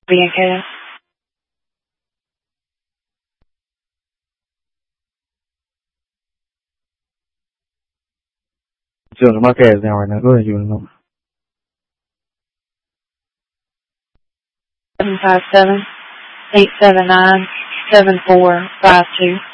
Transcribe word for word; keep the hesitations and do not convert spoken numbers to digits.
being cast. It's doing my cast down right now. Go ahead, you want to know. seven five seven, eight seven nine, seven four five two.